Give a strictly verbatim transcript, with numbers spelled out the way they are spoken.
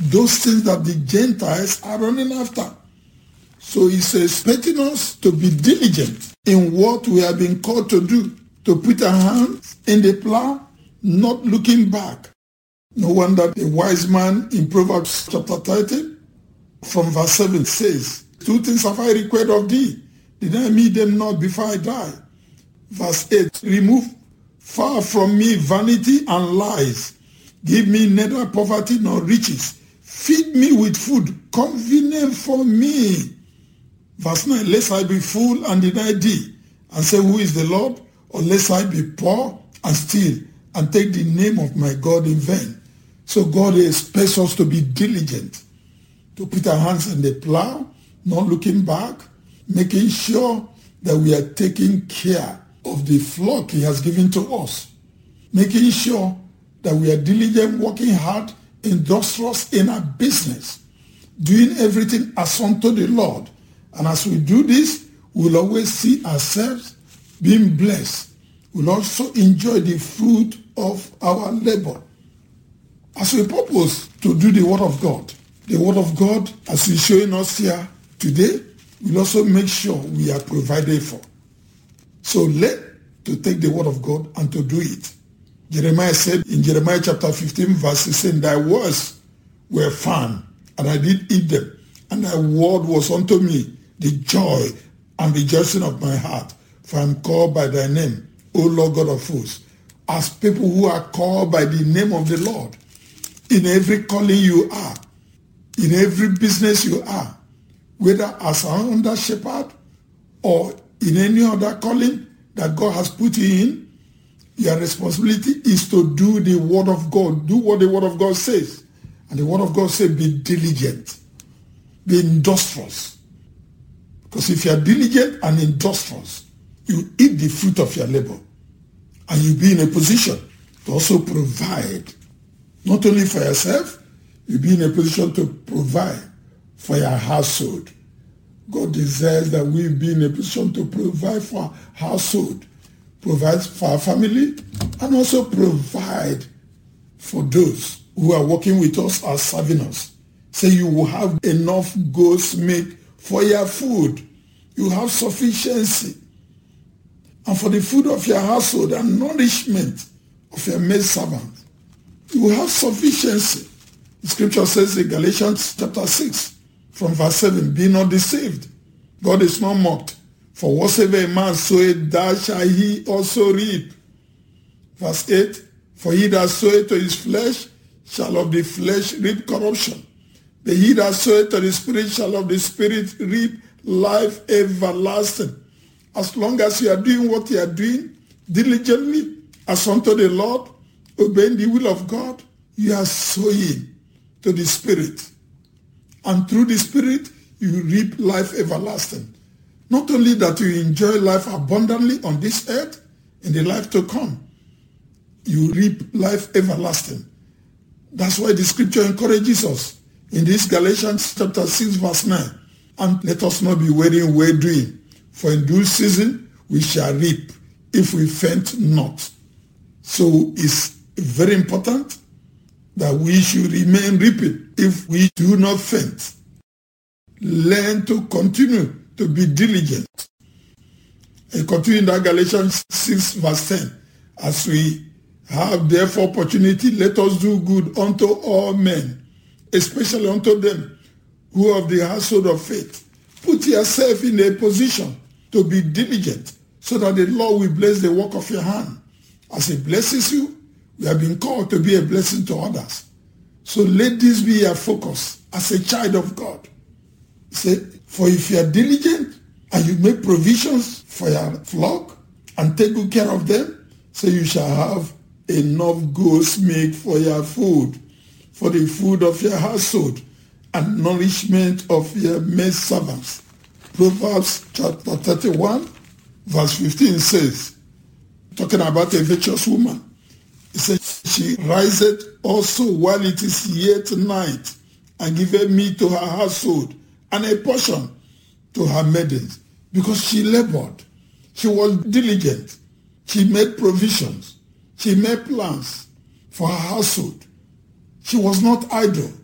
those things that the Gentiles are running after. So he's expecting us to be diligent in what we have been called to do, to put our hands in the plow, not looking back. No wonder the wise man in Proverbs chapter thirty, from verse seven says, two things have I required of thee, did I meet them not before I die? Verse eight, remove far from me vanity and lies. Give me neither poverty nor riches. Feed me with food convenient for me. Verse nine, lest I be full and deny thee, and say, who is the Lord? Or lest I be poor and steal, and take the name of my God in vain. So God expects us to be diligent, to put our hands in the plow, not looking back, making sure that we are taking care of the flock he has given to us, making sure that we are diligent, working hard, industrious in our business, doing everything as unto the Lord. And as we do this, we'll always see ourselves being blessed. We'll also enjoy the fruit of our labor. As we purpose to do the Word of God, the Word of God, as he's showing us here today, will also make sure we are provided for. So learn to take the Word of God and to do it. Jeremiah said in Jeremiah chapter fifteen, verse sixteen, thy words were found, and I did eat them, and thy word was unto me the joy and rejoicing of my heart, for I am called by thy name, O Lord God of hosts. As people who are called by the name of the Lord, in every calling you are, in every business you are, whether as an under shepherd or in any other calling that God has put you in, your responsibility is to do the Word of God. Do what the Word of God says. And the Word of God says, be diligent, be industrious. Because if you are diligent and industrious, you eat the fruit of your labor. And you'll be in a position to also provide, not only for yourself, you'll be in a position to provide for your household. God desires that we be in a position to provide for our household, provide for our family, and also provide for those who are working with us or serving us. Say you will have enough goat's meat for your food. You have sufficiency. And for the food of your household and nourishment of your maid servant, you will have sufficiency. The scripture says in Galatians chapter six, from verse seven, be not deceived. God is not mocked. For whatsoever a man soweth, that shall he also reap. Verse eight, for he that soweth to his flesh shall of the flesh reap corruption. But he that soweth to the Spirit shall of the Spirit reap life everlasting. As long as you are doing what you are doing diligently, as unto the Lord, obeying the will of God, you are sowing to the Spirit. And through the Spirit, you reap life everlasting. Not only that you enjoy life abundantly on this earth, in the life to come, you reap life everlasting. That's why the scripture encourages us in this Galatians chapter six, verse nine. And let us not be weary in well doing, for in due season we shall reap if we faint not. So it's very important that we should remain reaping if we do not faint. Learn to continue to be diligent. And continue in that Galatians six, verse ten. As we have therefore opportunity, let us do good unto all men, especially unto them who are of the household of faith. Put yourself in a position to be diligent so that the Lord will bless the work of your hand. As he blesses you, we have been called to be a blessing to others. So let this be your focus as a child of God. He said, for if you are diligent and you make provisions for your flock and take good care of them, so you shall have enough goats meat for your food, for the food of your household, and nourishment of your maid servants. Proverbs chapter thirty-one, verse fifteen says, talking about a virtuous woman, it says, she riseth also while it is yet night, and giveth meat to her household, and a portion to her maidens, because she labored. She was diligent. She made provisions. She made plans for her household. She was not idle.